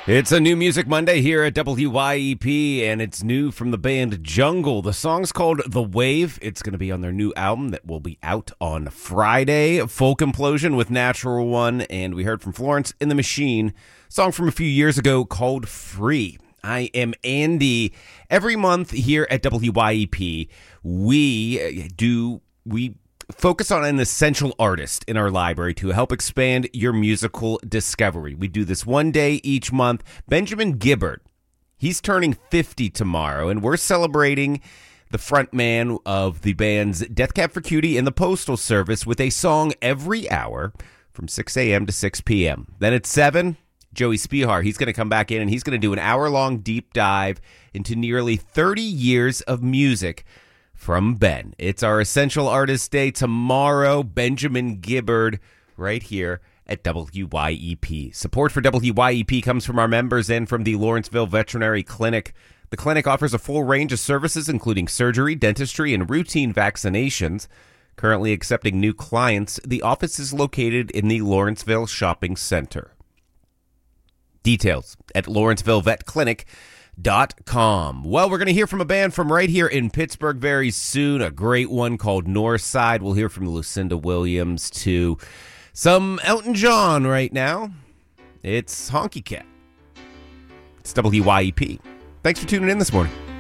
It's a new Music Monday here at WYEP, and it's new from the band Jungle. The song's called The Wave. It's going to be on their new album that will be out on Friday, Folk Implosion with Natural One, and we heard from Florence in the Machine, a song from a few years ago called Free. I am Andy. Every month here at WYEP, we focus on an essential artist in our library to help expand your musical discovery. We do this one day each month. Benjamin Gibbard, he's turning 50 tomorrow, and we're celebrating the frontman of the bands Death Cab for Cutie and the Postal Service with a song every hour from 6 a.m. to 6 p.m. Then at 7, Joey Spihar, he's going to come back in, and he's going to do an hour-long deep dive into nearly 30 years of music from Ben. It's our Essential Artist Day tomorrow. Benjamin Gibbard right here at WYEP. Support for WYEP comes from our members and from the Lawrenceville Veterinary Clinic. The clinic offers a full range of services, including surgery, dentistry, and routine vaccinations. Currently accepting new clients, the office is located in the Lawrenceville Shopping Center. Details at LawrencevilleVetClinic.com. Well, we're going to hear from a band from right here in Pittsburgh very soon, a great one called Northside. We'll hear from Lucinda Williams to some Elton John right now. It's Honky Cat. It's WYEP. Thanks for tuning in this morning.